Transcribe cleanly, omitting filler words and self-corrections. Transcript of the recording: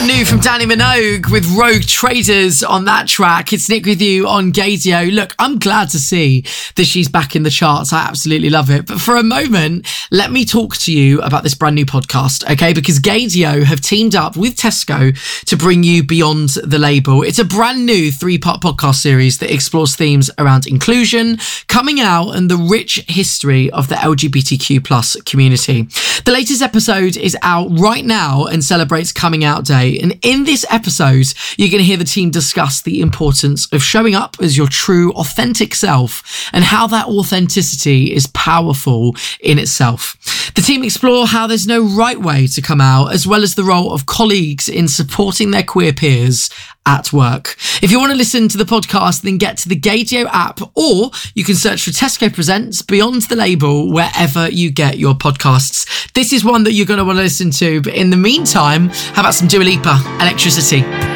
Brand new from Danny Minogue with Rogue Traders on that track. It's Nick with you on Gaydio. Look, I'm glad to see that she's back in the charts. I absolutely love it. But for a moment, let me talk to you about this brand new podcast, okay? Because Gaydio have teamed up with Tesco to bring you Beyond the Label. It's a brand new 3-part podcast series that explores themes around inclusion, coming out, and the rich history of the LGBTQ plus community. The latest episode is out right now and celebrates Coming Out Day. And in this episode, you're going to hear the team discuss the importance of showing up as your true, authentic self and how that authenticity is powerful in itself. The team explore how there's no right way to come out, as well as the role of colleagues in supporting their queer peers at work. If you want to listen to the podcast, then get to the Gaydio app, or you can search for Tesco Presents Beyond the Label wherever you get your podcasts. This is one that you're going to want to listen to, but in the meantime, how about some Dua Lipa, Electricity?